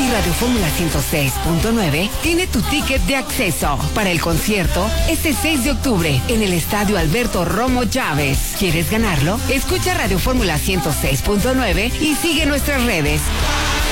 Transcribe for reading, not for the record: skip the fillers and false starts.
y Radio Fórmula 106.9 tiene tu ticket de acceso para el concierto este 6 de octubre en el Estadio Alberto Romo Chávez. ¿Quieres ganarlo? Escucha Radio Fórmula 106.9 y sigue nuestras redes.